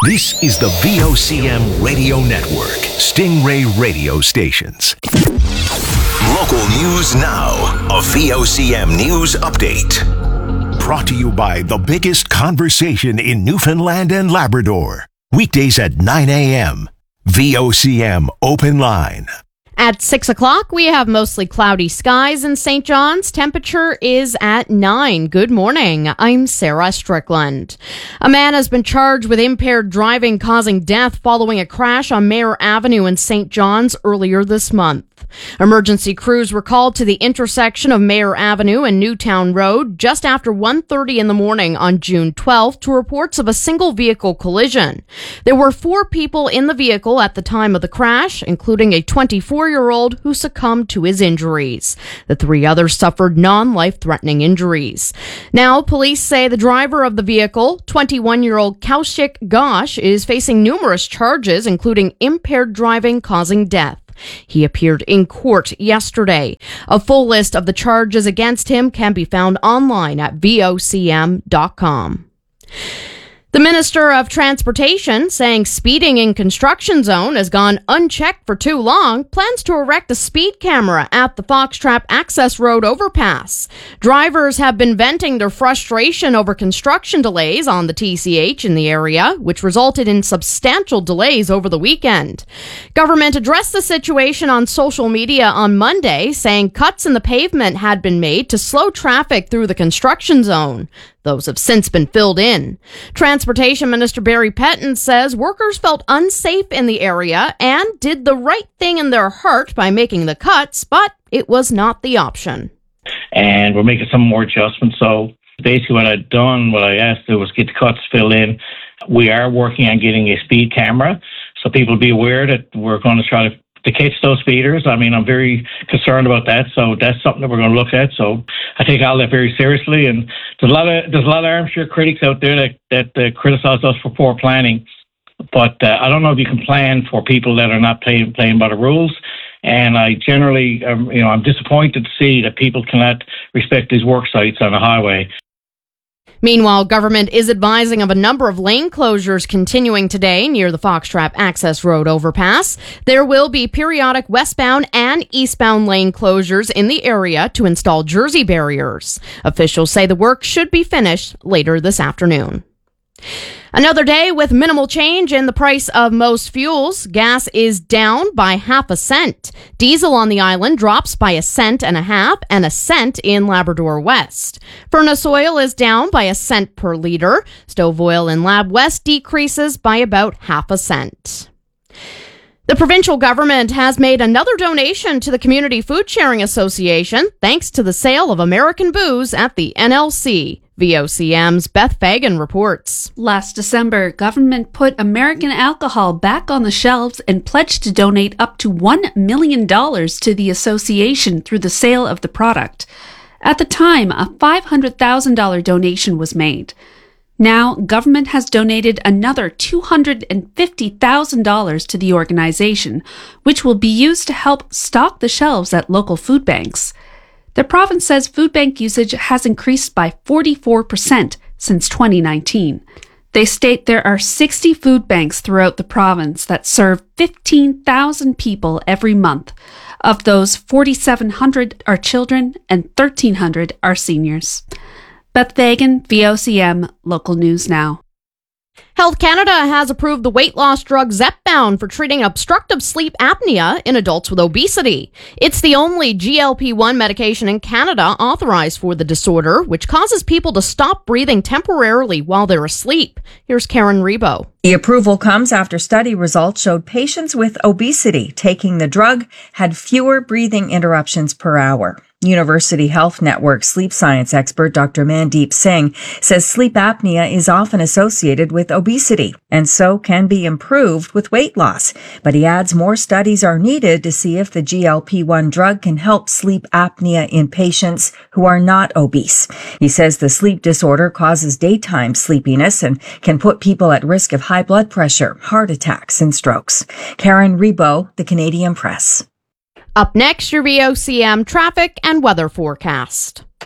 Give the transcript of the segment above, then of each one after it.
This is the VOCM Radio Network, Stingray Radio Stations. Local news now, a VOCM news update. Brought to you by the biggest conversation in Newfoundland and Labrador. Weekdays at 9 a.m. VOCM Open Line. At 6 o'clock, we have mostly cloudy skies in St. John's. Temperature is at 9. Good morning. I'm Sarah Strickland. A man has been charged with impaired driving causing death following a crash on Mayor Avenue in St. John's earlier this month. Emergency crews were called to the intersection of Mayor Avenue and Newtown Road just after 1:30 in the morning on June 12th to reports of a single vehicle collision. There were 4 people in the vehicle at the time of the crash, including a 24-year-old who succumbed to his injuries. The 3 others suffered non-life-threatening injuries. Now, police say the driver of the vehicle, 21-year-old Kaushik Ghosh, is facing numerous charges, including impaired driving causing death. He appeared in court yesterday. A full list of the charges against him can be found online at vocm.com. The Minister of Transportation, saying speeding in construction zone has gone unchecked for too long, plans to erect a speed camera at the Foxtrap Access Road overpass. Drivers have been venting their frustration over construction delays on the TCH in the area, which resulted in substantial delays over the weekend. Government addressed the situation on social media on Monday, saying cuts in the pavement had been made to slow traffic through the construction zone. Those have since been filled in. Transportation Minister Barry Petton says workers felt unsafe in the area and did the right thing in their heart by making the cuts, but it was not the option. And we're making some more adjustments. So basically what I asked to was get the cuts filled in. We are working on getting a speed camera, so people be aware that we're going to try to catch those speeders. I mean, I'm very concerned about that, so that's something that we're going to look at. So I take all that very seriously, and there's a lot of armchair critics out there that criticize us for poor planning. But I don't know if you can plan for people that are not playing by the rules. And I generally, I'm disappointed to see that people cannot respect these work sites on the highway. Meanwhile, government is advising of a number of lane closures continuing today near the Foxtrap Access Road overpass. There will be periodic westbound and eastbound lane closures in the area to install jersey barriers. Officials say the work should be finished later this afternoon. Another day with minimal change in the price of most fuels. Gas is down by half a cent. Diesel on the island drops by 1.5 cents and 1 cent in Labrador West. Furnace oil is down by 1 cent per liter. Stove oil in Lab West decreases by about half a cent. The provincial government has made another donation to the Community Food Sharing Association thanks to the sale of American booze at the NLC. VOCM's Beth Fagan reports. Last December, government put American alcohol back on the shelves and pledged to donate up to $1 million to the association through the sale of the product. At the time, a $500,000 donation was made. Now, government has donated another $250,000 to the organization, which will be used to help stock the shelves at local food banks. The province says food bank usage has increased by 44% since 2019. They state there are 60 food banks throughout the province that serve 15,000 people every month. Of those, 4,700 are children and 1,300 are seniors. Beth Fagan, VOCM, Local News Now. Health Canada has approved the weight loss drug Zepbound for treating obstructive sleep apnea in adults with obesity. It's the only GLP-1 medication in Canada authorized for the disorder, which causes people to stop breathing temporarily while they're asleep. Here's Karen Rebo. The approval comes after study results showed patients with obesity taking the drug had fewer breathing interruptions per hour. University Health Network sleep science expert Dr. Mandeep Singh says sleep apnea is often associated with obesity and so can be improved with weight loss. But he adds more studies are needed to see if the GLP-1 drug can help sleep apnea in patients who are not obese. He says the sleep disorder causes daytime sleepiness and can put people at risk of high blood pressure, heart attacks, and strokes. Karen Rebo, The Canadian Press. Up next, your VOCM traffic and weather forecast.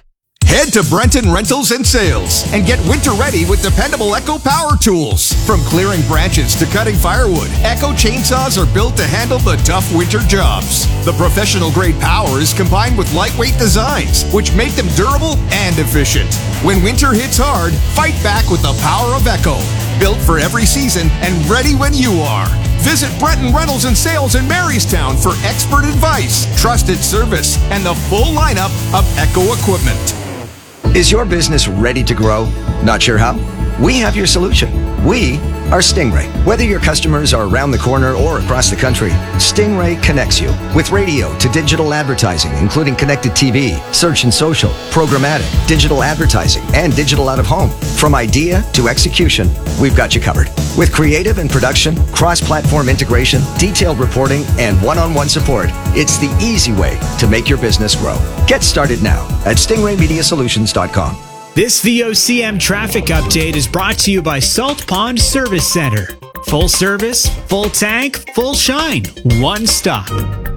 Head to Brenton Rentals and Sales and get winter ready with dependable Echo power tools. From clearing branches to cutting firewood, Echo chainsaws are built to handle the tough winter jobs. The professional grade power is combined with lightweight designs, which make them durable and efficient. When winter hits hard, fight back with the power of Echo. Built for every season and ready when you are. Visit Brenton Rentals and Sales in Marystown for expert advice, trusted service, and the full lineup of Echo equipment. Is your business ready to grow? Not sure how? We have your solution. We are Stingray. Whether your customers are around the corner or across the country, Stingray connects you with radio to digital advertising, including connected TV, search and social, programmatic, digital advertising, and digital out of home. From idea to execution, we've got you covered. With creative and production, cross-platform integration, detailed reporting, and one-on-one support, it's the easy way to make your business grow. Get started now at stingraymediasolutions.com. This VOCM traffic update is brought to you by Salt Pond Service Center. Full service, full tank, full shine. One stop.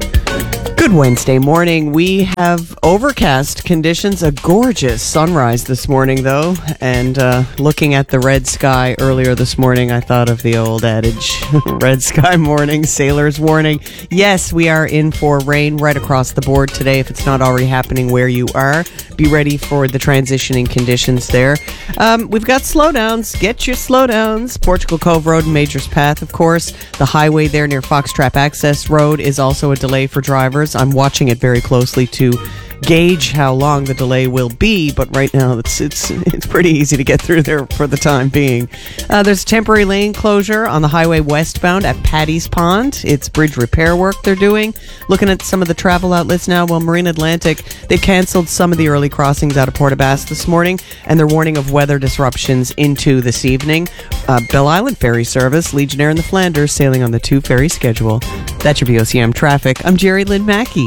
Good Wednesday morning. We have overcast conditions, a gorgeous sunrise this morning, though. And looking at the red sky earlier this morning, I thought of the old adage, red sky morning, sailor's warning. Yes, we are in for rain right across the board today. If it's not already happening where you are, be ready for the transitioning conditions there. We've got slowdowns. Get your slowdowns. Portugal Cove Road and Majors Path, of course. The highway there near Foxtrap Access Road is also a delay for drivers. I'm watching it very closely to gauge how long the delay will be, but right now it's pretty easy to get through there for the time being. There's a temporary lane closure on the highway westbound at Paddy's Pond. It's bridge repair work they're doing. Looking at some of the travel outlets now, well, Marine Atlantic, they've canceled some of the early crossings out of Port aux Basques this morning, and they're warning of weather disruptions into this evening. Belle Island Ferry Service, Legionnaire and the Flanders sailing on the 2 ferry schedule. That's your VOCM traffic. I'm Jerry Lynn Mackey.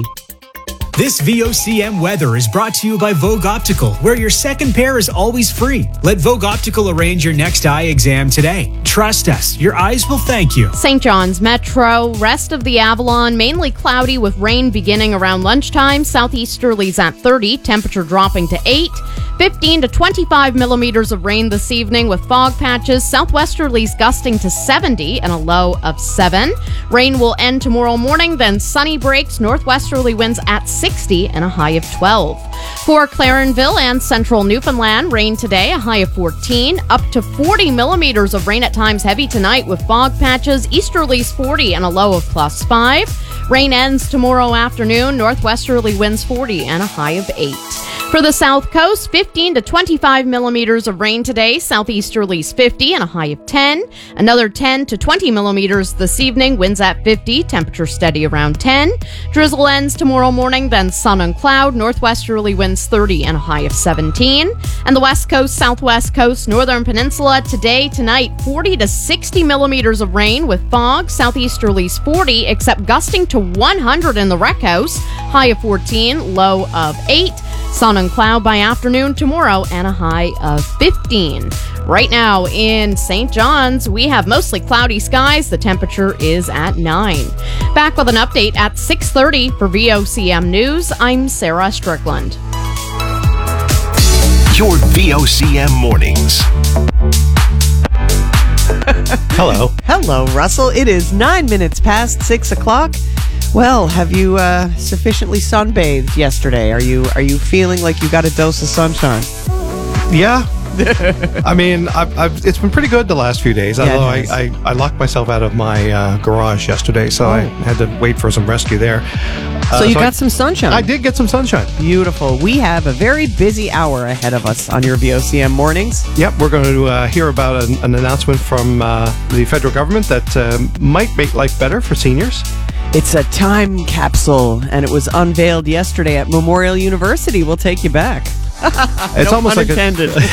This VOCM weather is brought to you by Vogue Optical, where your second pair is always free. Let Vogue Optical arrange your next eye exam today. Trust us, your eyes will thank you. St. John's Metro, rest of the Avalon, mainly cloudy with rain beginning around lunchtime. Southeasterlies at 30, temperature dropping to 8. 15 to 25 millimeters of rain this evening with fog patches. Southwesterlies gusting to 70 and a low of 7. Rain will end tomorrow morning, then sunny breaks. Northwesterly winds at 60 and a high of 12. For Clarenville and central Newfoundland, rain today, a high of 14. Up to 40 millimeters of rain at times heavy tonight with fog patches. Easterlies 40 and a low of +5. Rain ends tomorrow afternoon. Northwesterly winds 40 and a high of 8. For the South Coast, 15 to 25 millimeters of rain today. Southeasterlies 50 and a high of 10. Another 10 to 20 millimeters this evening. Winds at 50. Temperature steady around 10. Drizzle ends tomorrow morning, then sun and cloud. Northwesterly winds 30 and a high of 17. And the West Coast, Southwest Coast, Northern Peninsula today, tonight, 40 to 60 millimeters of rain with fog. Southeasterlies 40, except gusting to 100 in the Rec House. High of 14, low of 8. Sun and cloud by afternoon tomorrow and a high of 15. Right now in St. John's, we have mostly cloudy skies. The temperature is at 9. Back with an update at 6:30 for VOCM News. I'm Sarah Strickland. Your VOCM mornings. Hello. Hello, Russell. It is 9 minutes past 6 o'clock. Well, have you sufficiently sunbathed yesterday? Are you feeling like you got a dose of sunshine? Yeah. I mean, it's been pretty good the last few days, although I locked myself out of my garage yesterday, so I had to wait for some rescue there. So you got some sunshine? I did get some sunshine. Beautiful. We have a very busy hour ahead of us on your VOCM mornings. Yep, we're going to hear about an announcement from the federal government that might make life better for seniors. It's a time capsule, and it was unveiled yesterday at Memorial University. We'll take you back. It's no almost unintended. like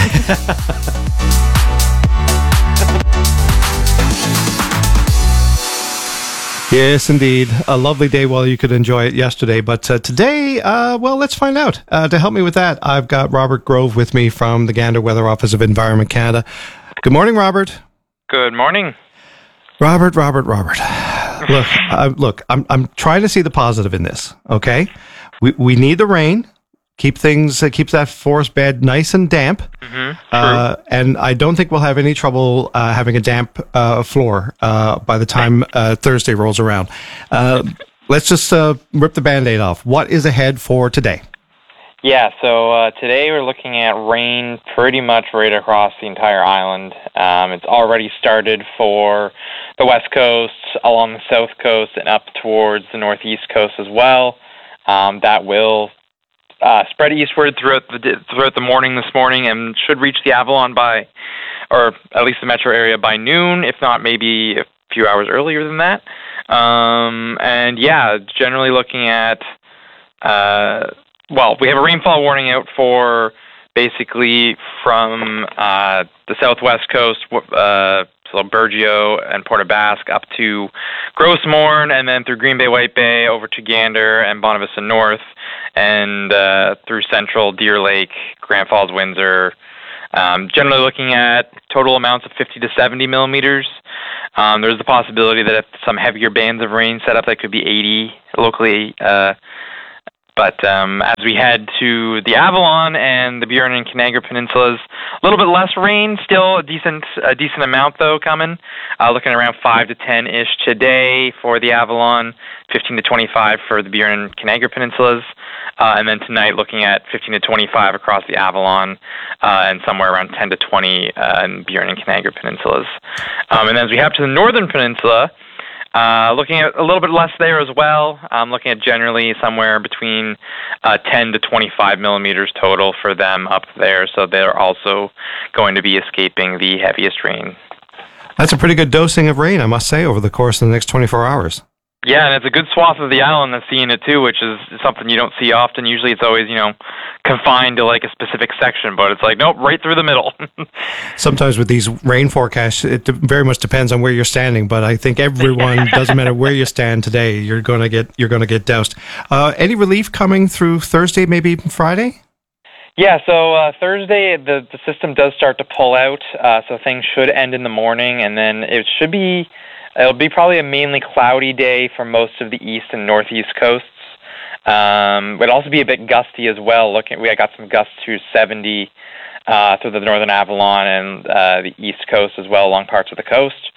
Yes, indeed. A lovely day while you could enjoy it yesterday. But today, well, let's find out. To help me with that, I've got Robert Grove with me from the Gander Weather Office of Environment Canada. Good morning, Robert. Good morning. Robert. Look, I'm trying to see the positive in this, okay? We need the rain. keeps that forest bed nice and damp. And I don't think we'll have any trouble having a damp floor by the time Thursday rolls around. Let's just rip the Band-Aid off. What is ahead for today? Yeah, so today we're looking at rain pretty much right across the entire island. It's already started for the west coast, along the south coast, and up towards the northeast coast as well. That will spread eastward throughout the morning this morning and should reach the Avalon or at least the metro area by noon, if not maybe a few hours earlier than that. And yeah, generally looking at, we have a rainfall warning out for basically from the southwest coast, so Burgeo and Port aux Basques up to Gros Morne, and then through Green Bay, White Bay, over to Gander and Bonavista North, and through central Deer Lake, Grand Falls, Windsor. Generally looking at total amounts of 50 to 70 millimeters. There's the possibility that if some heavier bands of rain set up, that could be 80 locally. But as we head to the Avalon and the Burin and Canagra Peninsulas, a little bit less rain, still a decent amount though coming. Looking around 5 to 10-ish today for the Avalon, 15 to 25 for the Burin and Canagra Peninsulas, and then tonight looking at 15 to 25 across the Avalon, and somewhere around 10 to 20 in Burin and Canagra Peninsulas. And as we head to the Northern Peninsula, looking at a little bit less there as well. I'm looking at generally somewhere between 10 to 25 millimeters total for them up there, so they're also going to be escaping the heaviest rain. That's a pretty good dosing of rain, I must say, over the course of the next 24 hours. Yeah, and it's a good swath of the island that's seeing it too, which is something you don't see often. Usually it's always, confined to like a specific section, but it's like, nope, right through the middle. Sometimes with these rain forecasts, it very much depends on where you're standing, but I think everyone, doesn't matter where you stand today, you're going to get doused. Any relief coming through Thursday, maybe even Friday? Yeah, so Thursday the system does start to pull out, so things should end in the morning, and then it'll be probably a mainly cloudy day for most of the east and northeast coasts. It'll also be a bit gusty as well. We got some gusts to 70 through the northern Avalon and the east coast as well, along parts of the coast.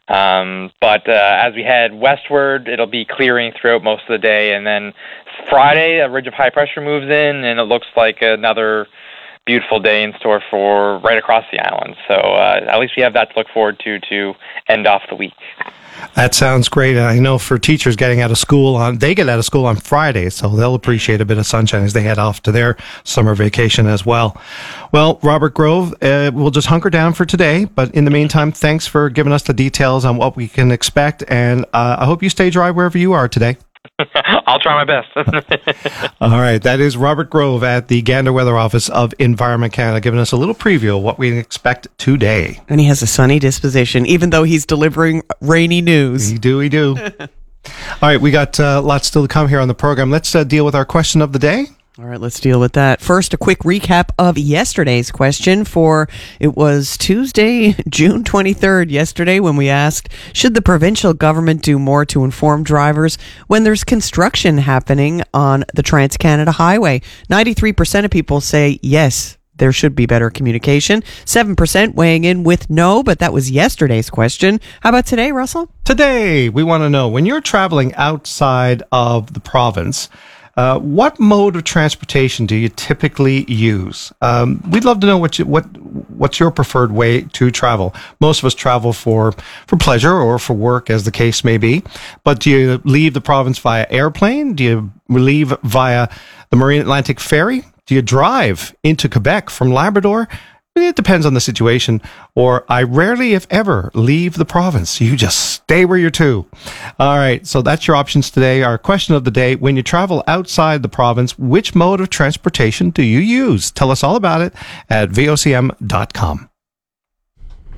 But as we head westward, it'll be clearing throughout most of the day, and then Friday, a ridge of high pressure moves in, and it looks like another beautiful day in store for right across the island. So at least we have that to look forward to end off the week. That sounds great. And I know for teachers getting out of school they get out of school on Friday, so they'll appreciate a bit of sunshine as they head off to their summer vacation as well. Well, Robert Grove, we'll just hunker down for today, but in the meantime, thanks for giving us the details on what we can expect, and I hope you stay dry wherever you are today. I'll try my best. All right. That is Robert Grove at the Gander Weather Office of Environment Canada, giving us a little preview of what we expect today. And he has a sunny disposition, even though he's delivering rainy news. We do. All right. We got lots still to come here on the program. Let's deal with our question of the day. All right, let's deal with that. First, a quick recap of yesterday's question it was Tuesday, June 23rd, yesterday, when we asked, should the provincial government do more to inform drivers when there's construction happening on the Trans-Canada Highway? 93% of people say yes, there should be better communication. 7% weighing in with no, but that was yesterday's question. How about today, Russell? Today, we want to know, when you're traveling outside of the province, what mode of transportation do you typically use? We'd love to know what's your preferred way to travel. Most of us travel for pleasure or for work, as the case may be. But do you leave the province via airplane? Do you leave via the Marine Atlantic Ferry? Do you drive into Quebec from Labrador? It depends on the situation. Or I rarely, if ever, leave the province. You just stay where you're to. All right, so that's your options today. Our question of the day, when you travel outside the province, which mode of transportation do you use? Tell us all about it at vocm.com.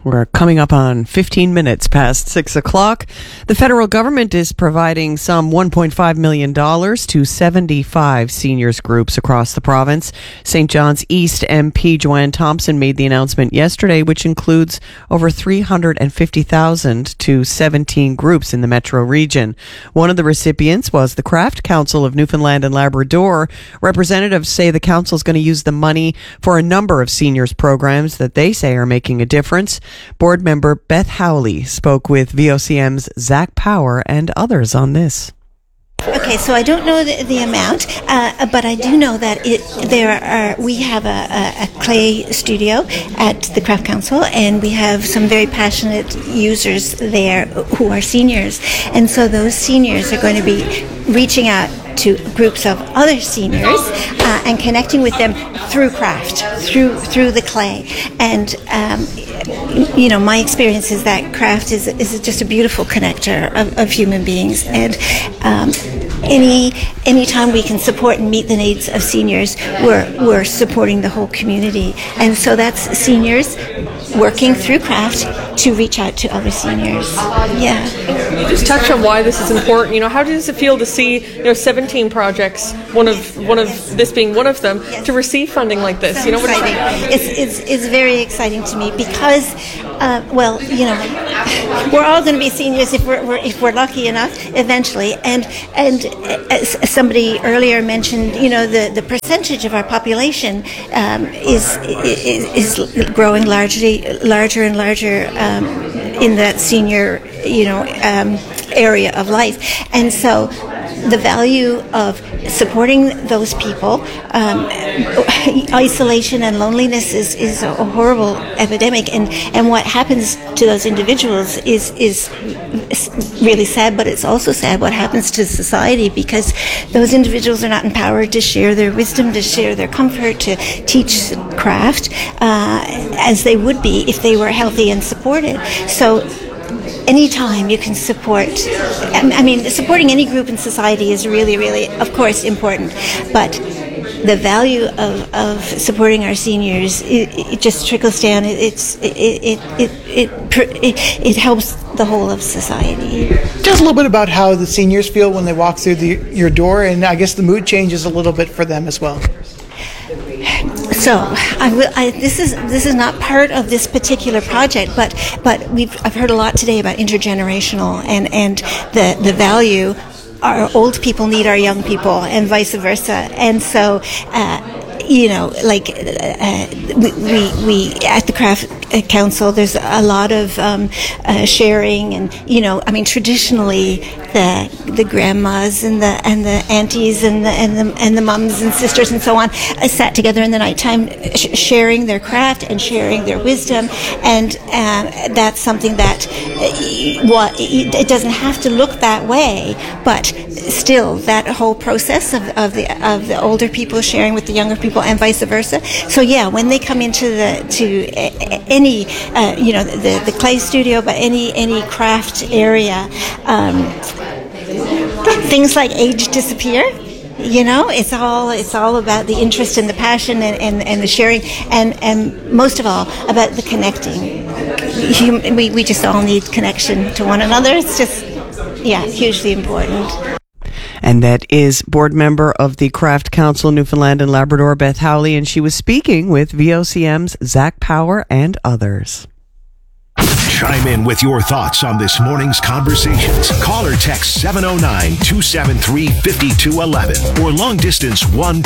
We're coming up on 15 minutes past 6 o'clock. The federal government is providing some $1.5 million to 75 seniors groups across the province. St. John's East MP Joanne Thompson made the announcement yesterday, which includes over $350,000 to 17 groups in the metro region. One of the recipients was the Craft Council of Newfoundland and Labrador. Representatives say the council is going to use the money for a number of seniors programs that they say are making a difference. Board member Beth Howley spoke with VOCM's Zach Power and others on this. Okay, so I don't know the amount, but I do know that we have a clay studio at the Craft Council, and we have some very passionate users there who are seniors, and so those seniors are going to be reaching out to groups of other seniors and connecting with them through craft, through the clay. And my experience is that craft is just a beautiful connector of human beings. And any time we can support and meet the needs of seniors, we're supporting the whole community. And so that's seniors working through craft to reach out to other seniors. Yeah. Can you just touch on why this is important? How does it feel to see 17 projects, one of this being one of them, to receive funding like this? So exciting. It's very exciting to me because, we're all going to be seniors if we're lucky enough eventually. And as somebody earlier mentioned, the percentage of our population is growing larger and larger in that senior area of life, and so the value of supporting those people. Isolation and loneliness is a horrible epidemic, and what happens to those individuals is really sad, but it's also sad what happens to society, because those individuals are not empowered to share their wisdom, to share their comfort, to teach craft as they would be if they were healthy and supported. So anytime you can support, supporting any group in society is really, really, of course, important, but the value of supporting our seniors, it just trickles down. It helps the whole of society. Tell us a little bit about how the seniors feel when they walk through your door, and I guess the mood changes a little bit for them as well. So this is not part of this particular project, but I've heard a lot today about intergenerational and the value our old people need our young people, and vice versa. And so we at the Craft Council, there's a lot of sharing, and traditionally the grandmas and the aunties and the mums and sisters and so on sat together in the nighttime sharing their craft and sharing their wisdom, and that's something that it doesn't have to look that way, but still that whole process of the older people sharing with the younger people and vice versa. So yeah, when they come into any the clay studio, but any craft area, things like age disappear. It's all about the interest and the passion and the sharing, and most of all about the connecting. We just all need connection to one another. It's just hugely important. And that is board member of the Craft Council Newfoundland and Labrador, Beth Howley, and she was speaking with VOCM's Zach Power and others. Chime in with your thoughts on this morning's conversations. Call or text 709-273-5211 or long distance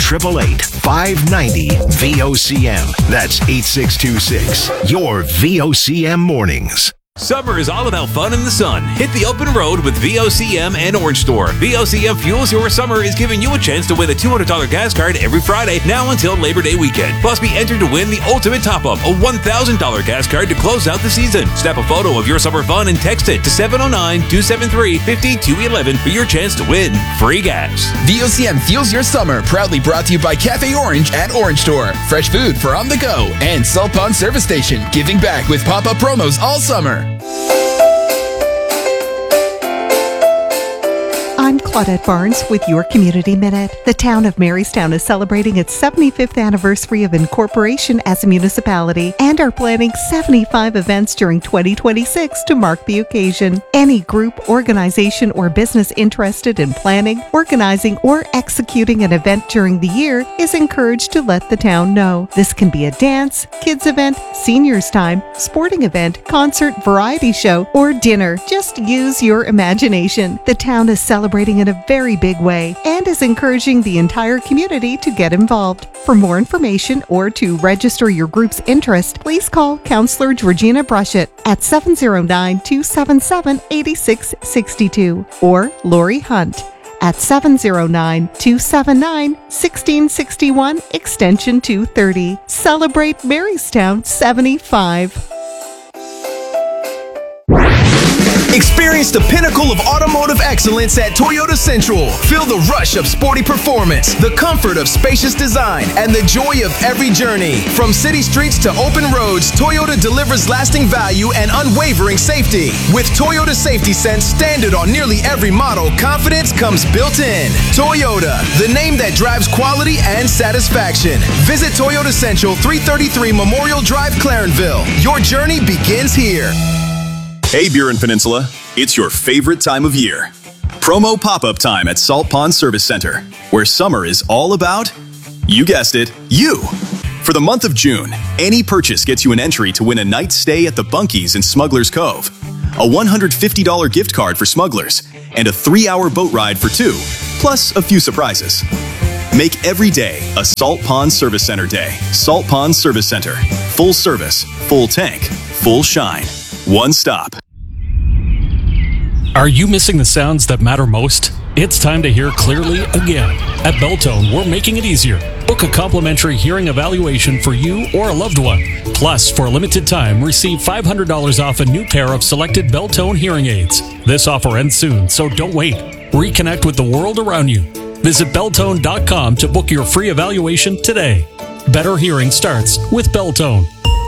1-888-590-VOCM. That's 8626. Your VOCM mornings. Summer is all about fun in the sun. Hit the open road with VOCM and Orange Store. VOCM Fuels Your Summer is giving you a chance to win a $200 gas card every Friday now until Labor Day weekend. Plus, be entered to win the ultimate top-up, a $1,000 gas card to close out the season. Snap a photo of your summer fun and text it to 709-273-5211 for your chance to win free gas. VOCM Fuels Your Summer, proudly brought to you by Cafe Orange and Orange Store. Fresh food for on the go. And Salt Pond Service Station, giving back with pop-up promos all summer. I'm Claudette Barnes with your Community Minute. The town of Marystown is celebrating its 75th anniversary of incorporation as a municipality and are planning 75 events during 2026 to mark the occasion. Any group, organization, or business interested in planning, organizing, or executing an event during the year is encouraged to let the town know. This can be a dance, kids event, seniors time, sporting event, concert, variety show, or dinner. Just use your imagination. The town is celebrating in a very big way and is encouraging the entire community to get involved. For more information or to register your group's interest, please call Councillor Georgina Brushett at 709-277-8662 or Lori Hunt at 709-279-1661 extension 230. Celebrate Marystown 75. Experience the pinnacle of automotive excellence at Toyota Central. Feel the rush of sporty performance, the comfort of spacious design, and the joy of every journey. From city streets to open roads, Toyota delivers lasting value and unwavering safety. With Toyota Safety Sense standard on nearly every model, confidence comes built in. Toyota, the name that drives quality and satisfaction. Visit Toyota Central, 333 Memorial Drive, Clarenville. Your journey begins here. Hey Buren Peninsula, it's your favorite time of year. Promo pop-up time at Salt Pond Service Center, where summer is all about, you guessed it, you. For the month of June, any purchase gets you an entry to win a night's stay at the Bunkies in Smuggler's Cove, a $150 gift card for Smugglers, and a 3-hour boat ride for 2, plus a few surprises. Make every day a Salt Pond Service Center day. Salt Pond Service Center. Full service, full tank, full shine. One stop. Are you missing the sounds that matter most? It's time to hear clearly again. At Beltone, we're making it easier. Book a complimentary hearing evaluation for you or a loved one. Plus, for a limited time, receive $500 off a new pair of selected Beltone hearing aids. This offer ends soon, so don't wait. Reconnect with the world around you. Visit Beltone.com to book your free evaluation today. Better hearing starts with Beltone.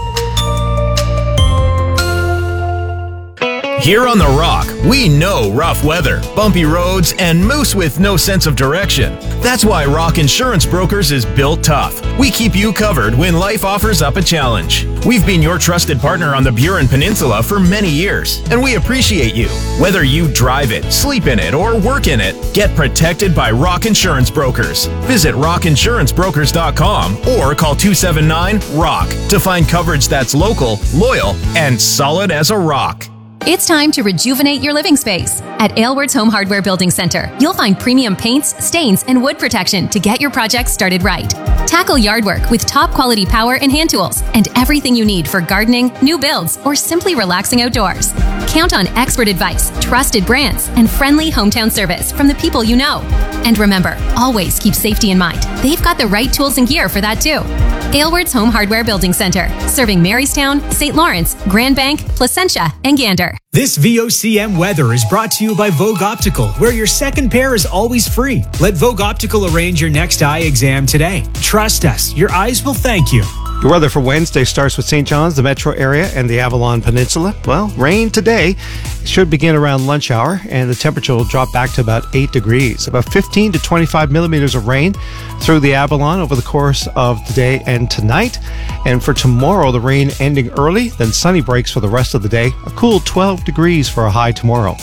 Here on The Rock, we know rough weather, bumpy roads, and moose with no sense of direction. That's why Rock Insurance Brokers is built tough. We keep you covered when life offers up a challenge. We've been your trusted partner on the Buren Peninsula for many years, and we appreciate you. Whether you drive it, sleep in it, or work in it, get protected by Rock Insurance Brokers. Visit rockinsurancebrokers.com or call 279-ROCK to find coverage that's local, loyal, and solid as a rock. It's time to rejuvenate your living space. At Aylward's Home Hardware Building Center, you'll find premium paints, stains, and wood protection to get your projects started right. Tackle yard work with top quality power and hand tools and everything you need for gardening, new builds, or simply relaxing outdoors. Count on expert advice, trusted brands, and friendly hometown service from the people you know. And remember, always keep safety in mind. They've got the right tools and gear for that too. Aylward's Home Hardware Building Center, serving Marystown, St. Lawrence, Grand Bank, Placentia, and Gander. This VOCM weather is brought to you by Vogue Optical, where your second pair is always free. Let Vogue Optical arrange your next eye exam today. Trust us, your eyes will thank you. Your weather for Wednesday starts with St. John's, the metro area, and the Avalon Peninsula. Well, rain today should begin around lunch hour, and the temperature will drop back to about 8 degrees. About 15 to 25 millimeters of rain through the Avalon over the course of today and tonight. And for tomorrow, the rain ending early, then sunny breaks for the rest of the day. A cool 12 degrees for a high tomorrow.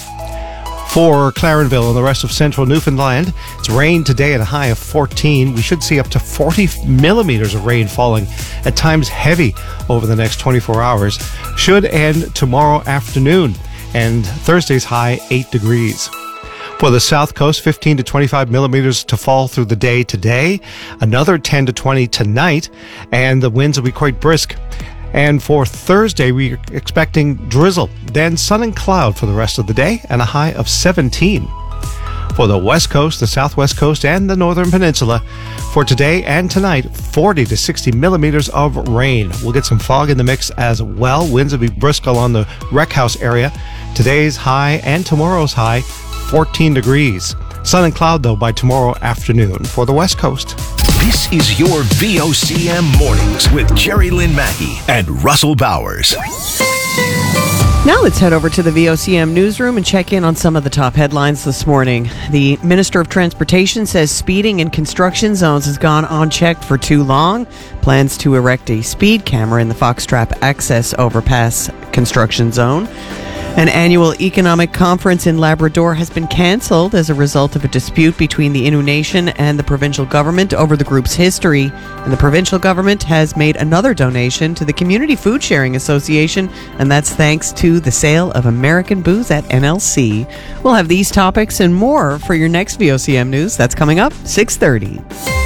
For Clarenville and the rest of central Newfoundland, it's rain today at a high of 14. We should see up to 40 millimeters of rain falling, at times heavy, over the next 24 hours. Should end tomorrow afternoon, and Thursday's high 8 degrees. For the south coast, 15 to 25 millimeters to fall through the day today, another 10 to 20 tonight, and the winds will be quite brisk. And for Thursday, we're expecting drizzle, then sun and cloud for the rest of the day, and a high of 17. For the west coast, the southwest coast, and the northern peninsula, for today and tonight, 40 to 60 millimeters of rain. We'll get some fog in the mix as well. Winds will be brisk along the Rec House area. Today's high and tomorrow's high, 14 degrees. Sun and cloud, though, by tomorrow afternoon for the west coast. This is your VOCM Mornings with Jerry Lynn Mackey and Russell Bowers. Now let's head over to the VOCM newsroom and check in on some of the top headlines this morning. The Minister of Transportation says speeding in construction zones has gone unchecked for too long. Plans to erect a speed camera in the Foxtrap Access Overpass construction zone. An annual economic conference in Labrador has been cancelled as a result of a dispute between the Innu Nation and the provincial government over the group's history. And the provincial government has made another donation to the Community Food Sharing Association, and that's thanks to the sale of American booze at NLC. We'll have these topics and more for your next VOCM News. That's coming up 6:30.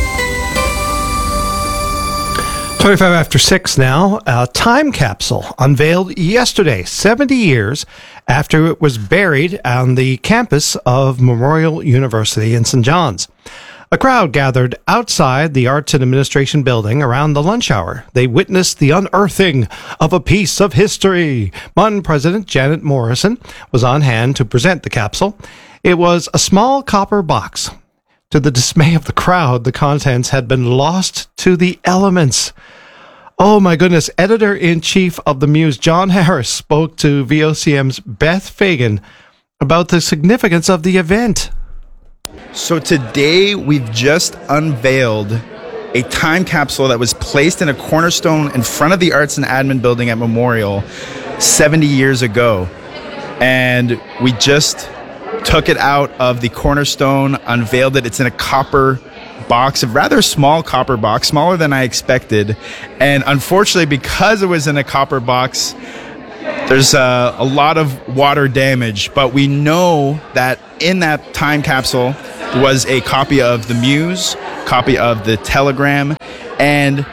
25 after 6 now. A time capsule unveiled yesterday, 70 years after it was buried on the campus of Memorial University in St. John's. A crowd gathered outside the Arts and Administration building around the lunch hour. They witnessed the unearthing of a piece of history. MUN President Janet Morrison was on hand to present the capsule. It was a small copper box. To the dismay of the crowd, the contents had been lost to the elements. Oh my goodness. Editor-in-Chief of the Muse, John Harris, spoke to VOCM's Beth Fagan about the significance of the event. So today we've just unveiled a time capsule that was placed in a cornerstone in front of the Arts and Admin building at Memorial 70 years ago. And we just took it out of the cornerstone, unveiled it. It's in a copper box, a rather small copper box, smaller than I expected. And unfortunately, because it was in a copper box, there's a lot of water damage. But we know that in that time capsule was a copy of the Muse, copy of the Telegram, and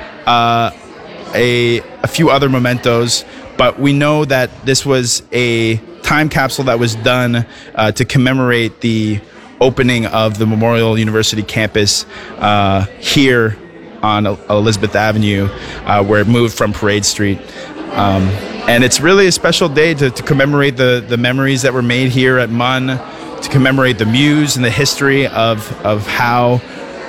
a few other mementos. But we know that this was a time capsule that was done to commemorate the opening of the Memorial University campus here on Elizabeth Avenue, where it moved from Parade Street. And it's really a special day to commemorate the memories that were made here at MUN, to commemorate the Muse and the history of how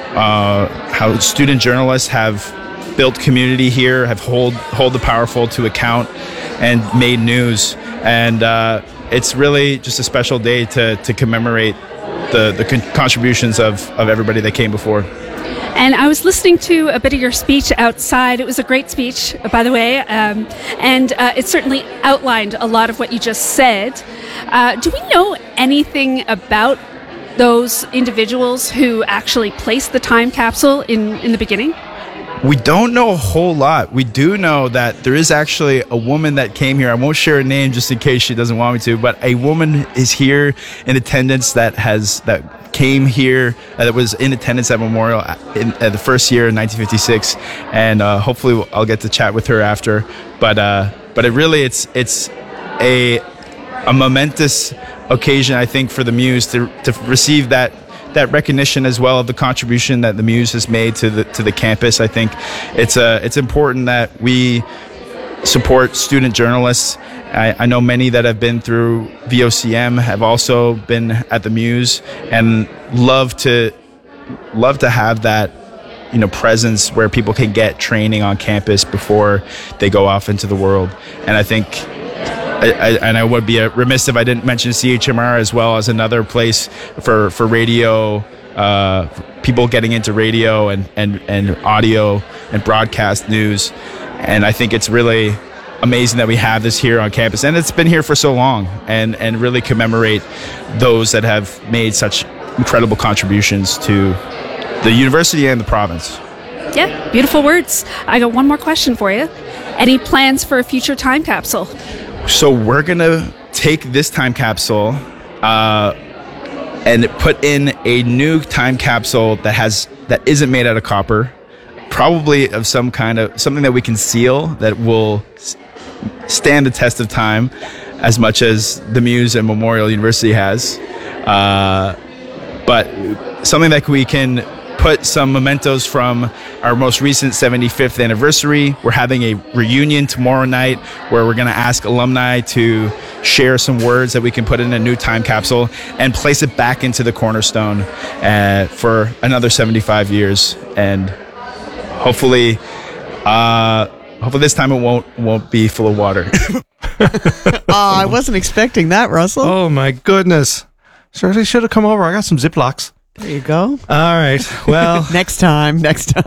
student journalists have built community here, have hold the powerful to account, and made news. And it's really just a special day to commemorate the contributions of everybody that came before. And I was listening to a bit of your speech outside. It was a great speech, by the way, and it certainly outlined a lot of what you just said. Do we know anything about those individuals who actually placed the time capsule in the beginning? We don't know a whole lot. We do know that there is actually a woman that came here. I won't share her name just in case she doesn't want me to, but a woman is here in attendance that came here, that was in attendance at Memorial at the first year in 1956, and hopefully I'll get to chat with her after. But it really it's a momentous occasion, I think, for the Muse to receive that recognition as well of the contribution that the Muse has made to the campus. I think it's important that we support student journalists. I know many that have been through VOCM have also been at the Muse and love to have that presence where people can get training on campus before they go off into the world. And I think I would be remiss if I didn't mention CHMR as well as another place for radio, people getting into radio and audio and broadcast news. And I think it's really amazing that we have this here on campus, and it's been here for so long, and really commemorate those that have made such incredible contributions to the university and the province. Yeah, beautiful words. I got one more question for you. Any plans for a future time capsule? So we're going to take this time capsule and put in a new time capsule that isn't made out of copper, probably of something that we can seal that will stand the test of time as much as the Muse and Memorial University has. But something that we can put some mementos from our most recent 75th anniversary. We're having a reunion tomorrow night where we're going to ask alumni to share some words that we can put in a new time capsule and place it back into the cornerstone for another 75 years. And hopefully this time it won't be full of water. I wasn't expecting that, Russell. Oh, my goodness. Certainly should have come over. I got some Ziplocs. There you go. All right. Well, next time.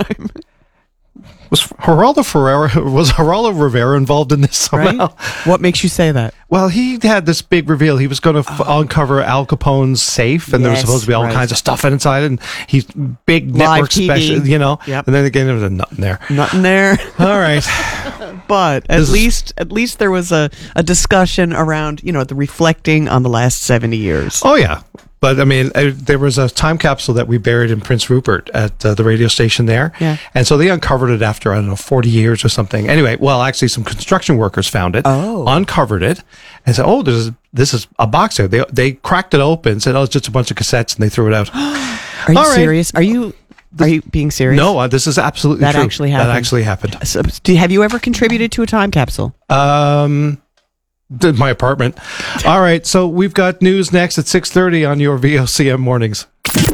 Was Geraldo Rivera involved in this somehow? Right? What makes you say that? Well, he had this big reveal. He was going to uncover Al Capone's safe, and there was supposed to be all kinds of stuff inside, and he's big network special, Yep. And then again, there was a nut in there. Nothing there. All right. But at least there was a discussion around, the reflecting on the last 70 years. Oh, yeah. But, I mean, there was a time capsule that we buried in Prince Rupert at the radio station there. Yeah. And so they uncovered it after, 40 years or something. Anyway, actually, some construction workers found it, uncovered it, and said, this is a box there. They cracked it open, said, it's just a bunch of cassettes, and they threw it out. Are you serious? Are you being serious? No, this is absolutely true. That actually happened. So, have you ever contributed to a time capsule? My apartment. All right, so we've got news next at 6:30 on your VOCM mornings.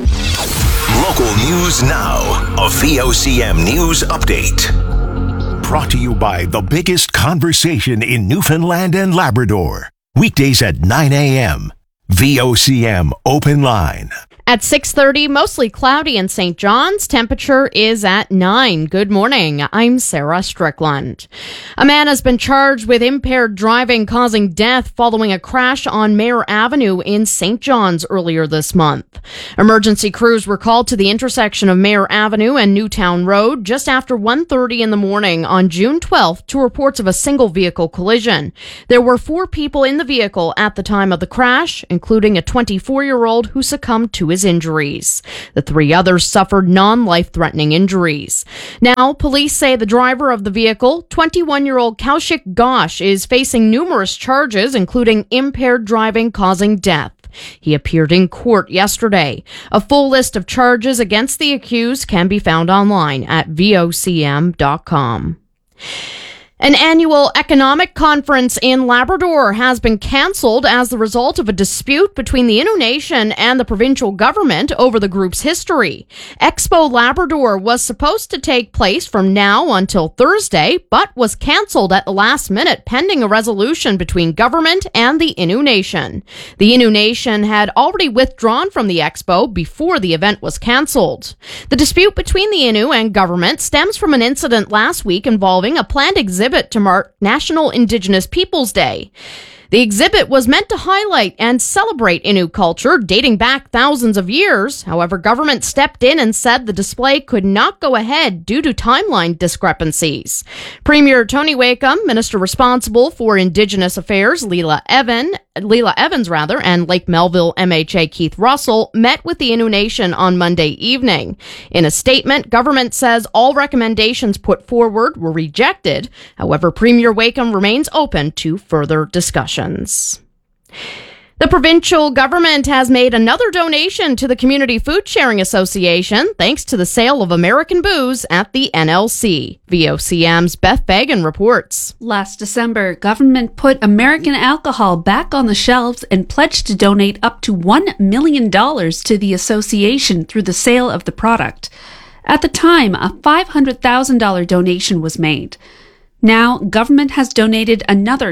Local news now. A VOCM news update. Brought to you by the biggest conversation in Newfoundland and Labrador. Weekdays at 9 a.m. VOCM Open Line. At 6:30, mostly cloudy in St. John's. Temperature is at 9. Good morning. I'm Sarah Strickland. A man has been charged with impaired driving causing death following a crash on Mayor Avenue in St. John's earlier this month. Emergency crews were called to the intersection of Mayor Avenue and Newtown Road just after 1:30 in the morning on June 12th to reports of a single vehicle collision. There were 4 people in the vehicle at the time of the crash, including a 24-year-old who succumbed to his injuries. The 3 others suffered non-life-threatening injuries. Now, police say the driver of the vehicle, 21-year-old Kaushik Ghosh, is facing numerous charges, including impaired driving causing death. He appeared in court yesterday. A full list of charges against the accused can be found online at vocm.com. An annual economic conference in Labrador has been cancelled as the result of a dispute between the Innu Nation and the provincial government over the group's history. Expo Labrador was supposed to take place from now until Thursday, but was cancelled at the last minute pending a resolution between government and the Innu Nation. The Innu Nation had already withdrawn from the expo before the event was cancelled. The dispute between the Innu and government stems from an incident last week involving a planned exhibit to mark National Indigenous Peoples Day. The exhibit was meant to highlight and celebrate Innu culture dating back thousands of years. However, government stepped in and said the display could not go ahead due to timeline discrepancies. Premier Tony Wakeham, minister responsible for Indigenous Affairs, Leela Evans, and Lake Melville MHA Keith Russell met with the Innu Nation on Monday evening. In a statement, government says all recommendations put forward were rejected. However, Premier Wakeham remains open to further discussions. The provincial government has made another donation to the Community Food Sharing Association thanks to the sale of American booze at the NLC. VOCM's Beth Fagan reports. Last December, government put American alcohol back on the shelves and pledged to donate up to $1 million to the association through the sale of the product. At the time, a $500,000 donation was made. Now, government has donated another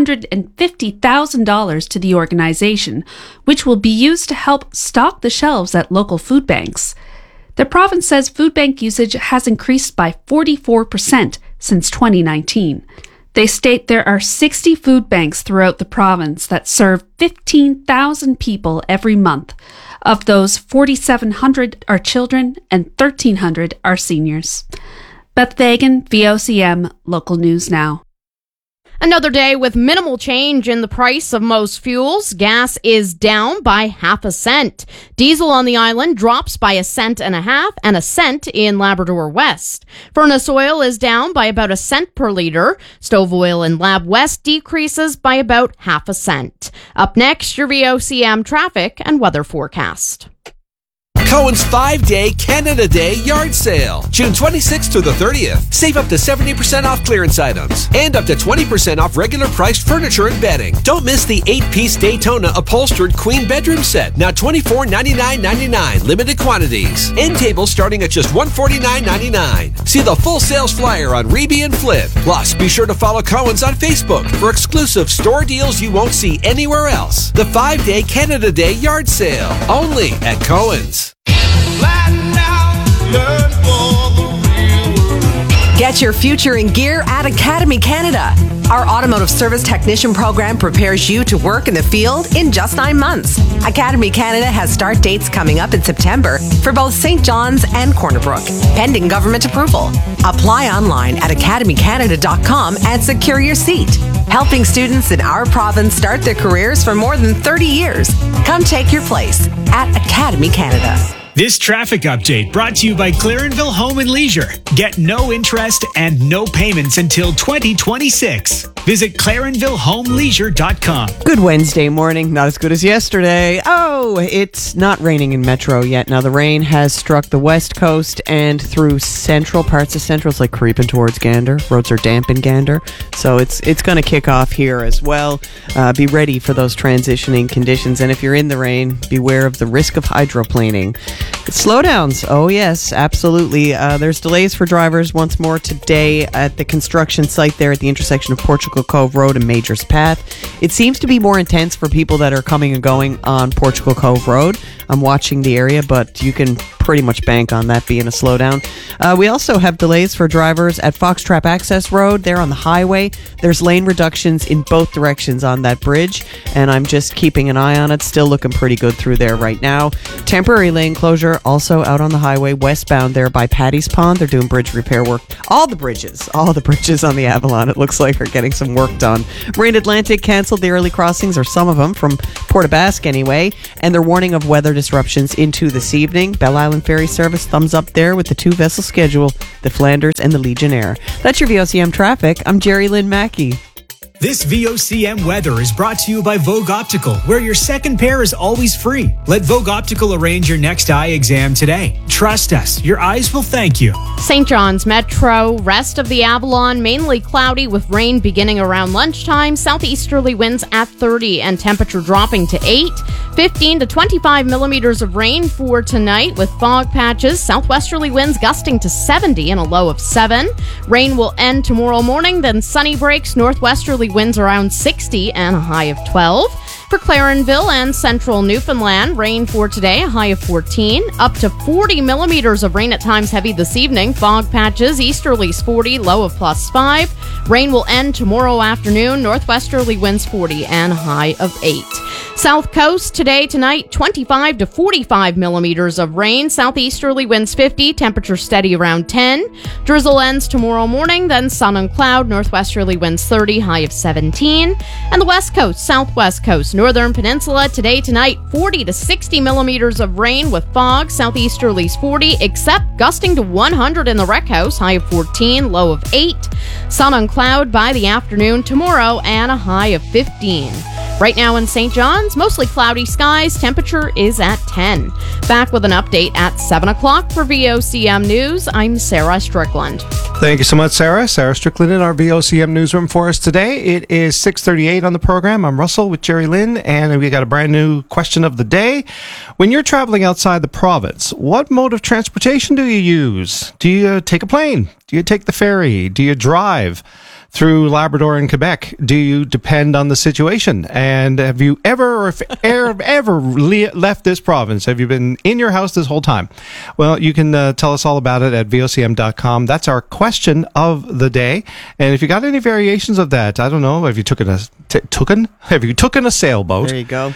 $250,000 to the organization, which will be used to help stock the shelves at local food banks. The province says food bank usage has increased by 44% since 2019. They state there are 60 food banks throughout the province that serve 15,000 people every month. Of those, 4,700 are children and 1,300 are seniors. Beth Fagan, VOCM, Local News Now. Another day with minimal change in the price of most fuels. Gas is down by 0.5 cent. Diesel on the island drops by 1.5 cents and 1 cent in Labrador West. Furnace oil is down by about 1 cent per liter. Stove oil in Lab West decreases by about 0.5 cent. Up next, your VOCM traffic and weather forecast. Cohen's 5-day Canada Day yard sale. June 26th through the 30th. Save up to 70% off clearance items and up to 20% off regular priced furniture and bedding. Don't miss the 8-piece Daytona upholstered queen bedroom set. Now $24.99.99. Limited quantities. End tables starting at just $149.99. See the full sales flyer on Reby and Flip. Plus, be sure to follow Cohen's on Facebook for exclusive store deals you won't see anywhere else. The 5-day Canada Day yard sale. Only at Cohen's. Get your future in gear at Academy Canada. Our automotive service technician program prepares you to work in the field in just 9 months. Academy Canada has start dates coming up in September for both St. John's and Corner Brook, pending government approval. Apply online at academycanada.com and secure your seat. Helping students in our province start their careers for more than 30 years. Come take your place at Academy Canada. This traffic update brought to you by Clarenville Home and Leisure. Get no interest and no payments until 2026. Visit ClarenvilleHomeLeisure.com. Good Wednesday morning. Not as good as yesterday. Oh, it's not raining in Metro yet. Now, the rain has struck the west coast and through central parts of Central. It's like creeping towards Gander. Roads are damp in Gander. So it's going to kick off here as well. Be ready for those transitioning conditions. And if you're in the rain, beware of the risk of hydroplaning. Slowdowns. Oh, yes, absolutely. There's delays for drivers once more today at the construction site there at the intersection of Portugal Cove Road and Majors Path. It seems to be more intense for people that are coming and going on Portugal Cove Road. I'm watching the area, but you can pretty much bank on that being a slowdown. We also have delays for drivers at Foxtrap Access Road. There on the highway. There's lane reductions in both directions on that bridge, and I'm just keeping an eye on it. Still looking pretty good through there right now. Temporary lane closure also out on the highway westbound there by Paddy's Pond. They're doing bridge repair work. All the bridges on the Avalon, it looks like, are getting some work done. Marine Atlantic canceled the early crossings, or some of them, from Port aux Basques anyway, and they're warning of weather disruptions into this evening. Belle Island Ferry Service, thumbs up there with the 2-vessel schedule, the Flanders and the Legionnaire. That's your VOCM traffic. I'm Jerry Lynn Mackey. This VOCM weather is brought to you by Vogue Optical, where your second pair is always free. Let Vogue Optical arrange your next eye exam today. Trust us, your eyes will thank you. St. John's Metro, rest of the Avalon, mainly cloudy with rain beginning around lunchtime. Southeasterly winds at 30 and temperature dropping to 8. 15 to 25 millimeters of rain for tonight with fog patches. Southwesterly winds gusting to 70 and a low of 7. Rain will end tomorrow morning, then sunny breaks. Northwesterly winds around 60 and a high of 12. For Clarenville and central Newfoundland, rain for today, a high of 14. Up to 40 millimeters of rain at times heavy this evening. Fog patches, easterlies 40, low of plus 5. Rain will end tomorrow afternoon. Northwesterly winds 40 and a high of 8. South Coast today, tonight, 25 to 45 millimeters of rain. Southeasterly winds 50, temperature steady around 10. Drizzle ends tomorrow morning, then sun and cloud. Northwesterly winds 30, high of 17. And the West Coast, Southwest Coast, Northern Peninsula, today, tonight, 40 to 60 millimeters of rain with fog. Southeasterlies 40, except gusting to 100 in the Rec House, high of 14, low of 8. Sun and cloud by the afternoon tomorrow and a high of 15. Right now in St. John's, mostly cloudy skies. Temperature is at 10. Back with an update at 7 o'clock for VOCM News. I'm Sarah Strickland. Thank you so much, Sarah. Sarah Strickland in our VOCM newsroom for us today. It is 6:38 on the program. I'm Russell with Jerry Lynn, and we got a brand new question of the day. When you're traveling outside the province, what mode of transportation do you use? Do you take a plane? Do you take the ferry? Do you drive through Labrador and Quebec? Do you depend on the situation? And have you ever left this province? Have you been in your house this whole time? Well, you can tell us all about it at vocm.com. That's our question of the day. And if you got any variations of that, I don't know, have you taken a sailboat? There you go.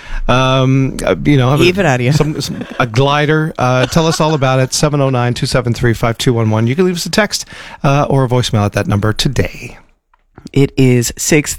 Leave it out of you. A glider. Tell us all about it. 709-273-5211. You can leave us a text or a voicemail at that number today. It is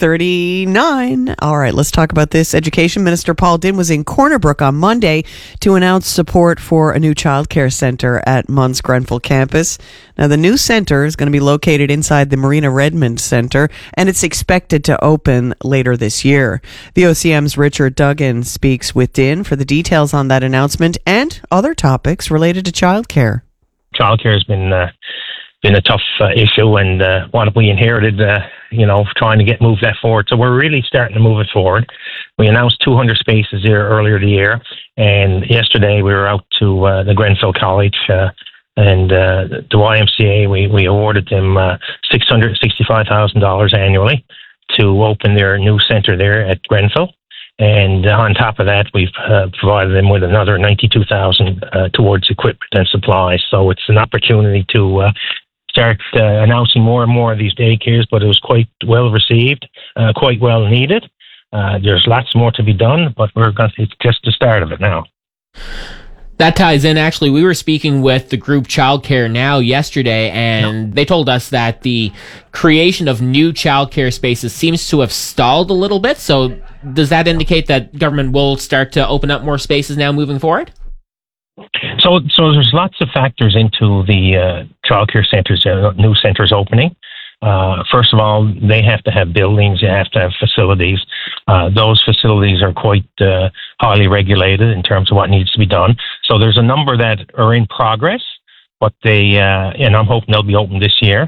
6:39. All right, let's talk about this. Education Minister Paul Dinn was in Corner Brook on Monday to announce support for a new childcare center at MUN's Grenfell campus. Now, the new center is going to be located inside the Marina Redmond Center, and it's expected to open later this year. The OCM's Richard Duggan speaks with Dinn for the details on that announcement and other topics related to childcare. Childcare has been a tough issue, and what we inherited, trying to move that forward. So we're really starting to move it forward. We announced 200 spaces here earlier the year, and yesterday we were out to the Grenfell College and the YMCA. We awarded them $665,000 annually to open their new center there at Grenfell. And on top of that, we've provided them with another $92,000 towards equipment and supplies. So it's an opportunity to start announcing more and more of these daycares, but it was quite well received, quite well needed. There's lots more to be done, but it's just the start of it now. That ties in, actually. We were speaking with the group Childcare Now yesterday, and they told us that the creation of new childcare spaces seems to have stalled a little bit. So does that indicate that government will start to open up more spaces now moving forward? So there's lots of factors into the childcare centers, new centers opening. First of all, they have to have buildings, you have to have facilities. Those facilities are quite highly regulated in terms of what needs to be done. So there's a number that are in progress, but and I'm hoping they'll be open this year.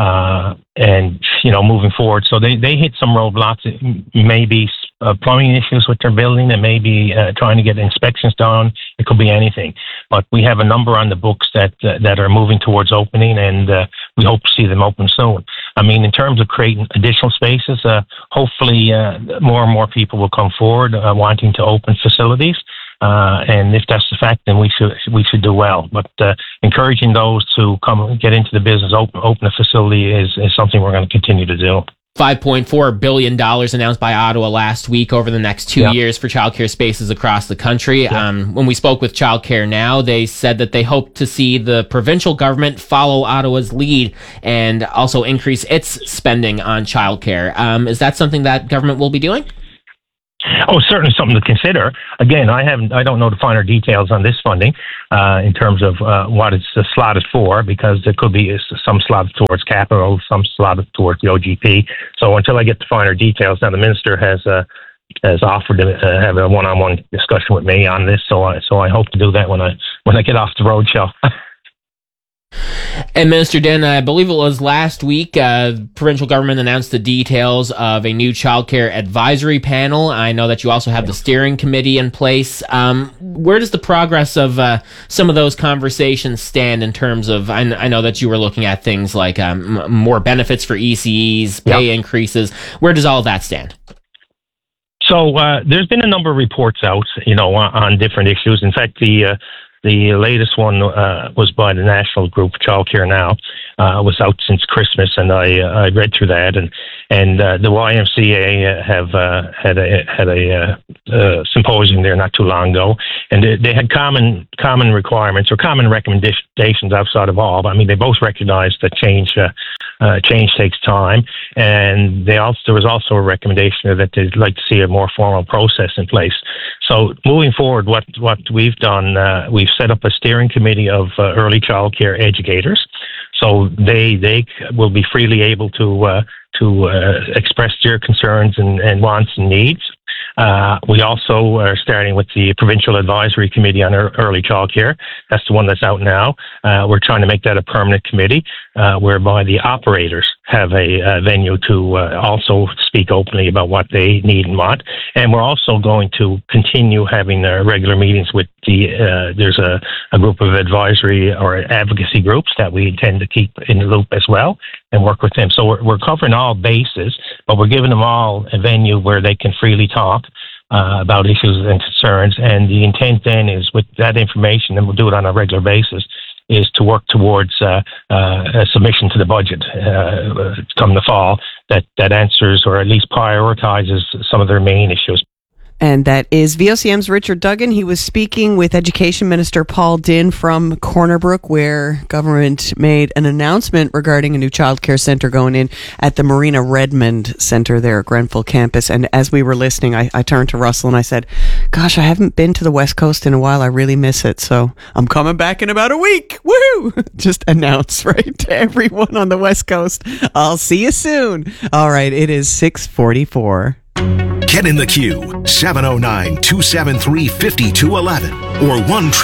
And moving forward. So they hit some roadblocks. Maybe plumbing issues with their building, and maybe trying to get inspections done. It could be anything. But we have a number on the books that are moving towards opening, and we hope to see them open soon. I mean, in terms of creating additional spaces, hopefully more and more people will come forward wanting to open facilities. And if that's the fact, then we should do well. But encouraging those to come get into the business, open a facility is something we're going to continue to do. $5.4 billion announced by Ottawa last week over the next 2 years for childcare spaces across the country. When we spoke with Childcare Now, they said that they hope to see the provincial government follow Ottawa's lead and also increase its spending on childcare. Is that something that government will be doing? Oh, certainly something to consider. Again, I don't know the finer details on this funding in terms of what it's slotted for, because there could be some slotted towards capital, some slotted towards the OGP. So until I get the finer details, now the minister has offered to have a one-on-one discussion with me on this. So I hope to do that when I get off the road show. And Minister Dinn, I believe it was last week, provincial government announced the details of a new childcare advisory panel. I know that you also have the steering committee in place. Where does the progress of some of those conversations stand in terms of, I know that you were looking at things like more benefits for ECEs, pay increases. Where does all of that stand? So there's been a number of reports out, on different issues. In fact, the latest one was by the national group Childcare Now. Was out since Christmas, and I read through that, and the YMCA have had a symposium there not too long ago, and they had common requirements or common recommendations outside of all. I mean, they both recognized that change takes time, and there was also a recommendation that they'd like to see a more formal process in place. So moving forward, what we've done, we've set up a steering committee of early childcare educators. So they will be freely able to express their concerns and wants and needs. We also are starting with the Provincial Advisory Committee on Early Childcare. That's the one that's out now. We're trying to make that a permanent committee, whereby the operators have a venue to also speak openly about what they need and want. And we're also going to continue having regular meetings with there's a group of advisory or advocacy groups that we intend to keep in the loop as well and work with them. So we're covering all bases, but we're giving them all a venue where they can freely talk about issues and concerns. And the intent then is, with that information, and we'll do it on a regular basis, is to work towards a submission to the budget come the fall that answers or at least prioritizes some of their main issues. And that is VOCM's Richard Duggan. He was speaking with Education Minister Paul Dinn from Corner Brook, where government made an announcement regarding a new childcare centre going in at the Marina Redmond Centre there at Grenfell campus. And as we were listening, I turned to Russell and I said, gosh, I haven't been to the West Coast in a while. I really miss it. So I'm coming back in about a week. Woohoo! Just announce, right, to everyone on the West Coast. I'll see you soon. All right, it is 6:44. Get in the queue, 709-273-5211 or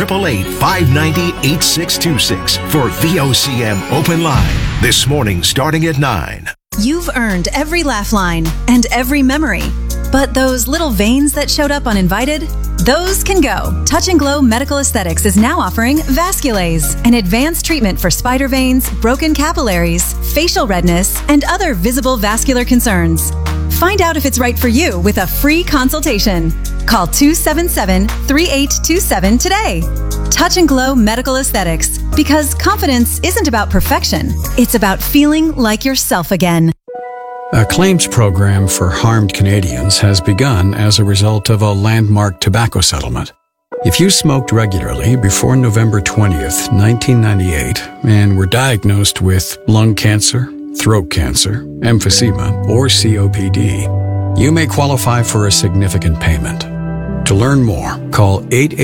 1-888-590-8626 for VOCM Open Line. This morning starting at 9. You've earned every laugh line and every memory. But those little veins that showed up uninvited, those can go. Touch and Glow Medical Aesthetics is now offering Vasculase, an advanced treatment for spider veins, broken capillaries, facial redness, and other visible vascular concerns. Find out if it's right for you with a free consultation. Call 277-3827 today. Touch and Glow Medical Aesthetics, because confidence isn't about perfection. It's about feeling like yourself again. A claims program for harmed Canadians has begun as a result of a landmark tobacco settlement. If you smoked regularly before November 20th, 1998, and were diagnosed with lung cancer, throat cancer, emphysema, or COPD, you may qualify for a significant payment. To learn more, call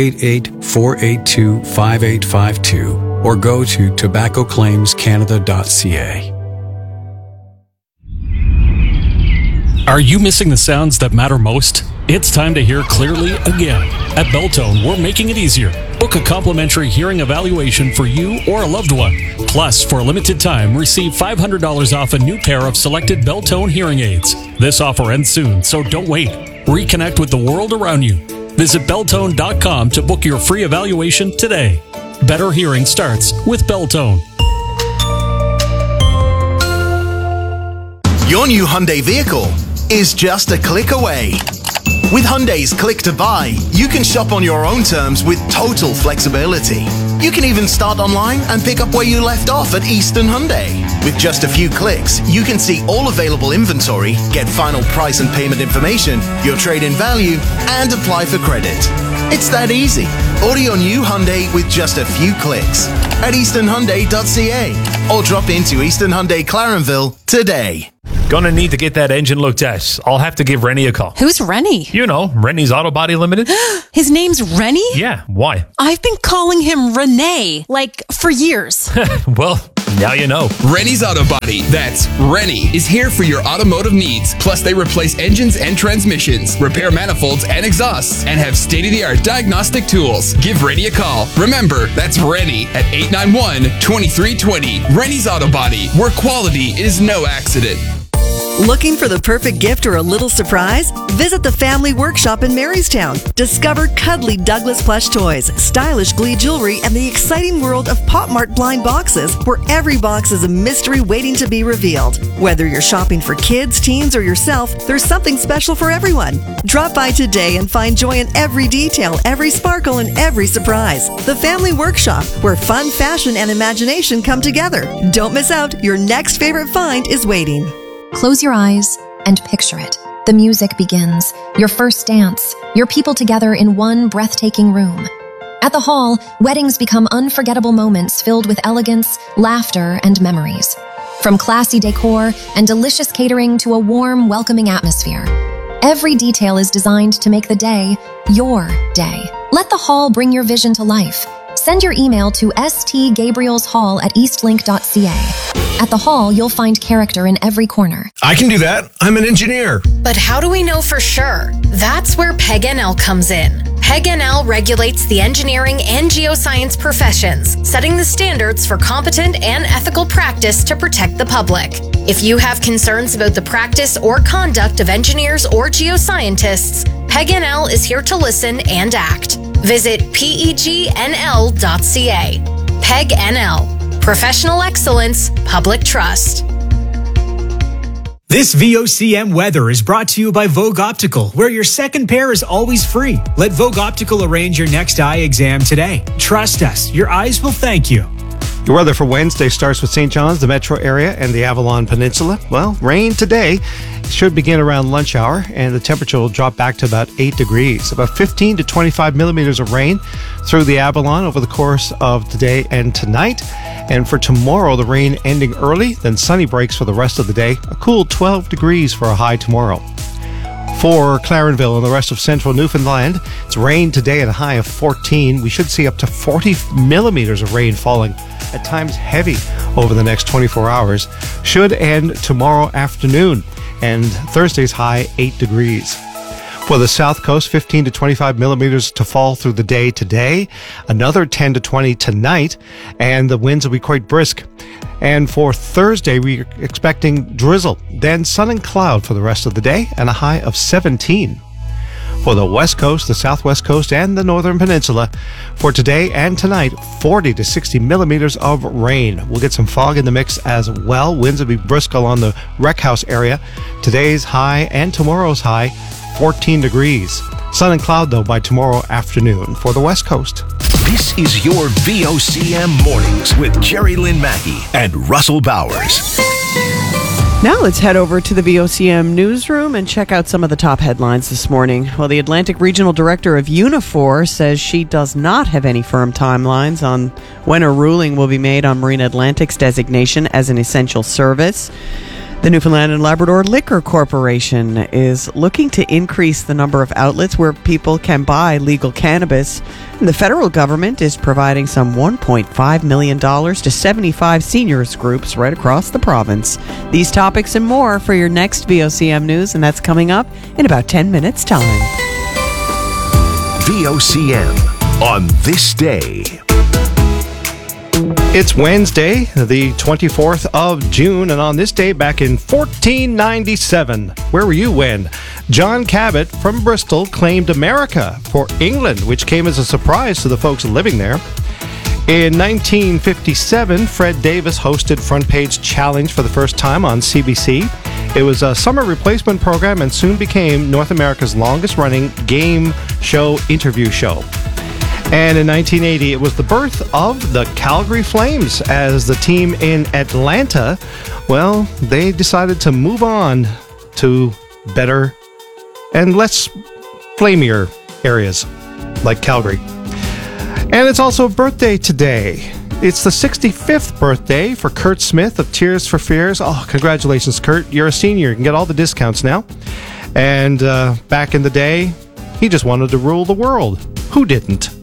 888-482-5852 or go to tobaccoclaimscanada.ca. Are you missing the sounds that matter most? It's time to hear clearly again. At Beltone, we're making it easier. Book a complimentary hearing evaluation for you or a loved one. Plus, for a limited time, receive $500 off a new pair of selected Beltone hearing aids. This offer ends soon, so don't wait. Reconnect with the world around you. Visit Beltone.com to book your free evaluation today. Better hearing starts with Beltone. Your new Hyundai vehicle is just a click away. With Hyundai's Click to Buy, you can shop on your own terms with total flexibility. You can even start online and pick up where you left off at Eastern Hyundai. With just a few clicks, you can see all available inventory, get final price and payment information, your trade-in value, and apply for credit. It's that easy. Order your new Hyundai with just a few clicks at easternhyundai.ca or drop into Eastern Hyundai Clarenville today. Gonna need to get that engine looked at. I'll have to give Rennie a call. Who's Rennie? You know, Rennie's Auto Body Limited. His name's Rennie? Yeah, why? I've been calling him Renee, for years. Well, now you know. Rennie's Auto Body, that's Rennie, is here for your automotive needs. Plus, they replace engines and transmissions, repair manifolds and exhausts, and have state-of-the-art diagnostic tools. Give Rennie a call. Remember, that's Rennie at 891-2320. Rennie's Auto Body, where quality is no accident. Looking for the perfect gift or a little surprise? Visit the Family Workshop in Marystown. Discover cuddly Douglas plush toys, stylish Glee jewelry, and the exciting world of Pop Mart blind boxes, where every box is a mystery waiting to be revealed. Whether you're shopping for kids, teens, or yourself, there's something special for everyone. Drop by today and find joy in every detail, every sparkle, and every surprise. The Family Workshop, where fun, fashion, and imagination come together. Don't miss out. Your next favorite find is waiting. Close your eyes and picture it. The music begins, your first dance, your people together in one breathtaking room. At the hall, weddings become unforgettable moments filled with elegance, laughter, and memories. From classy decor and delicious catering to a warm, welcoming atmosphere, every detail is designed to make the day your day. Let the hall bring your vision to life. Send your email to stgabrielshall@eastlink.ca. At the hall, you'll find character in every corner. I can do that. I'm an engineer. But how do we know for sure? That's where PEG-NL comes in. PEG-NL regulates the engineering and geoscience professions, setting the standards for competent and ethical practice to protect the public. If you have concerns about the practice or conduct of engineers or geoscientists, PEG-NL is here to listen and act. Visit PEGNL.ca. PEG-NL. Professional excellence, public trust. This VOCM weather is brought to you by Vogue Optical, where your second pair is always free. Let Vogue Optical arrange your next eye exam today. Trust us, your eyes will thank you. Your weather for Wednesday starts with St. John's, the metro area, and the Avalon Peninsula. Well, rain today should begin around lunch hour, and the temperature will drop back to about 8 degrees. About 15 to 25 millimeters of rain through the Avalon over the course of today and tonight. And for tomorrow, the rain ending early, then sunny breaks for the rest of the day. A cool 12 degrees for a high tomorrow. For Clarenville and the rest of central Newfoundland, it's rain today at a high of 14. We should see up to 40 millimeters of rain falling, at times heavy, over the next 24 hours. Should end tomorrow afternoon, and Thursday's high 8 degrees. For the South Coast, 15 to 25 millimeters to fall through the day today, another 10 to 20 tonight, and the winds will be quite brisk. And for Thursday, we're expecting drizzle, then sun and cloud for the rest of the day, and a high of 17. For the West Coast, the Southwest Coast, and the Northern Peninsula, for today and tonight, 40 to 60 millimeters of rain. We'll get some fog in the mix as well. Winds will be brisk along the Rec House area. Today's high and tomorrow's high, 14 degrees. Sun and cloud, though, by tomorrow afternoon for the West Coast. This is your VOCM Mornings with Jerry Lynn Mackey and Russell Bowers. Now let's head over to the VOCM newsroom and check out some of the top headlines this morning. Well, the Atlantic Regional Director of Unifor says she does not have any firm timelines on when a ruling will be made on Marine Atlantic's designation as an essential service. The Newfoundland and Labrador Liquor Corporation is looking to increase the number of outlets where people can buy legal cannabis. And the federal government is providing some $1.5 million to 75 seniors groups right across the province. These topics and more for your next VOCM News, and that's coming up in about 10 minutes' time. VOCM on this day. It's Wednesday, the 24th of June, and on this day back in 1497, where were you when John Cabot from Bristol claimed America for England, which came as a surprise to the folks living there. In 1957, Fred Davis hosted Front Page Challenge for the first time on CBC. It was a summer replacement program and soon became North America's longest-running game show interview show. And in 1980, it was the birth of the Calgary Flames as the team in Atlanta, well, they decided to move on to better and less flamier areas like Calgary. And it's also a birthday today. It's the 65th birthday for Kurt Smith of Tears for Fears. Oh, congratulations, Kurt. You're a senior. You can get all the discounts now. And back in the day, he just wanted to rule the world. Who didn't?